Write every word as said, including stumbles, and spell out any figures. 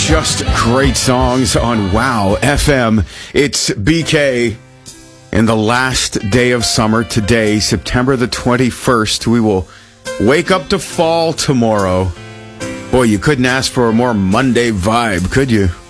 Just great songs on Wow F M. It's B K. And the last day of summer today, September the twenty-first. We will wake up to fall tomorrow. Boy, you couldn't ask for a more Monday vibe, could you?